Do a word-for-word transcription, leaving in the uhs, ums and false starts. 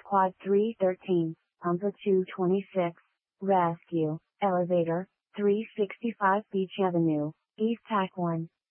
Quad three thirteen, Pumper two twenty-six, Rescue, Elevator, three sixty-five Beach Avenue, East Tack one.